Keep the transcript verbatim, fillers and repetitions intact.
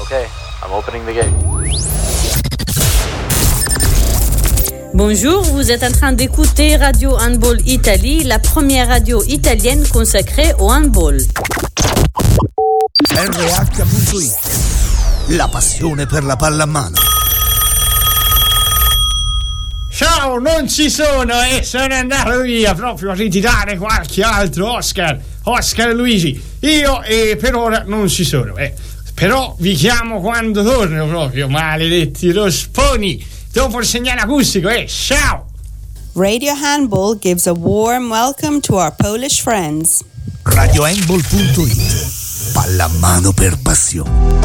Okay, I'm opening the gate. Bonjour, vous êtes en train d'écouter Radio Handball Italie, la première radio italienne consacrée au handball. R H punto it, la passione per la pallamano. Ciao, non ci sono e sono andato via proprio a ritirare qualche altro Oscar, Oscar Luigi. Io e per ora non ci sono, eh. Però vi chiamo quando torno proprio, maledetti rosponi. Dopo il segnale acustico, eh, ciao! Radio Handball gives a warm welcome to our Polish friends. Radio Handball punto it, pallamano per passione.